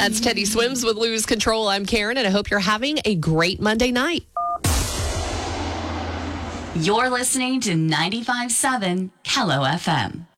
That's Teddy Swims with Lose Control. I'm Karen, and I hope you're having a great Monday night. You're listening to 95.7 Kello FM.